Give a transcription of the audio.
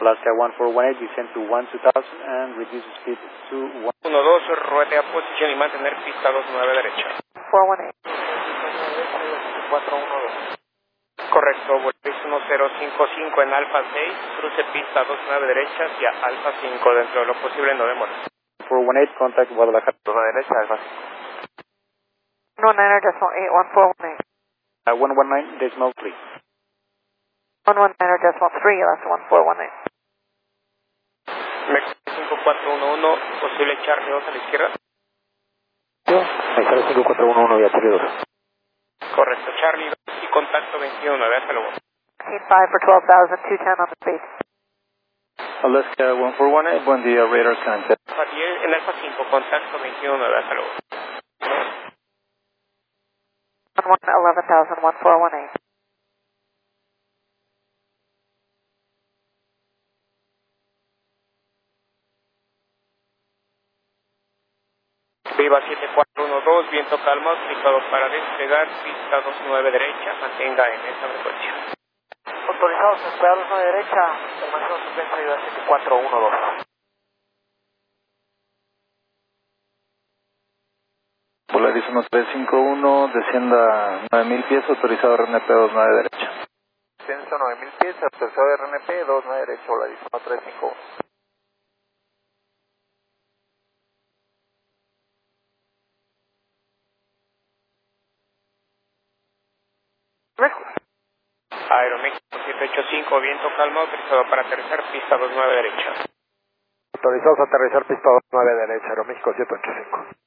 Alaska 1418, descend to 2000 and reduce speed to 1. 1-2, ruede a posición y mantener pista 29 derecha. 418. 412. Correcto, Volaris 1055 en Alfa 6, cruce pista 29 derecha hacia Alfa 5, dentro de lo posible no demora. 418, contact Guadalajara. 2 derecha, Alfa 5. 119.8, 1418. 119, decimal 3. 119.3, Alaska 1418. Mex 5411, posible Charlie 2 a la izquierda. Mexicano 5411, vía Charlie 2. Correcto, Charlie 2 y contacto 21, hasta luego. 5 for 12,000, 210 on the speed. Alaska 1418, buen día, radar contact. Alfa 10 en Alfa 5, contacto 21, hasta luego. 11,000, 1418. Viva 7412, viento calma, autorizado para despegar, pista 29 derecha, mantenga en esta frecuencia. Autorizados a despegar 29 derecha, información suspensa Viva 7412. Volaris 1351, descienda 9000 pies, autorizado RNP 29 derecha. Descenso 9000 pies, autorizado de RNP 29 derecha, Volaris 1351. Aeroméxico 785, viento calma, autorizado para aterrizar, pista 29 derecha. Autorizados a aterrizar pista 29 derecha, Aeroméxico 785.